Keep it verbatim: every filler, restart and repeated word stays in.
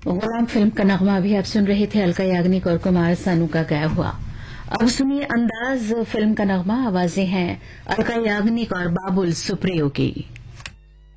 गुलाम film का नगमा अभी आप सुन रहे थे अलका याग्निक और कुमार सानू का गाया हुआ। अब सुनिए अंदाज फिल्म का नगमा। आवाजें हैं अलका याग्निक और बाबुल सुप्रियो की।